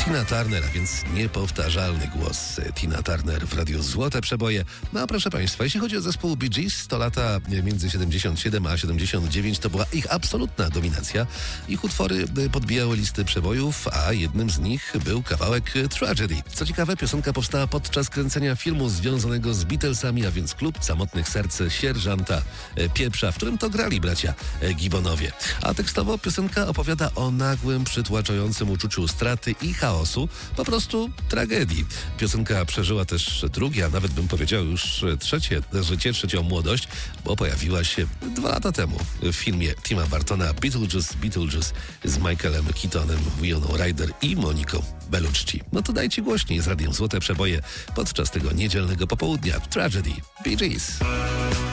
Tina Turner, a więc niepowtarzalny głos Tina Turner w Radiu Złote Przeboje. No a proszę Państwa, jeśli chodzi o zespół Bee Gees, to lata między 77 a 79 to była ich absolutna dominacja. Ich utwory podbijały listy przebojów, a jednym z nich był kawałek Tragedy. Co ciekawe, piosenka powstała podczas kręcenia filmu związanego z Beatlesami, a więc Klub Samotnych Serc Sierżanta Pieprza, w którym to grali bracia Gibbonowie. A tekstowo piosenka opowiada o nagłym, przytłaczającym uczuciu straty i chaosu, po prostu tragedii. Piosenka przeżyła też drugie, a nawet bym powiedział już trzecie życie, trzecią młodość, bo pojawiła się 2 lata temu w filmie Tima Burtona Beetlejuice z Michaelem Keatonem, Winona Ryder i Moniką Bellucci. No to dajcie głośniej z Radiem Złote Przeboje podczas tego niedzielnego popołudnia. Tragedy, Bee Gees.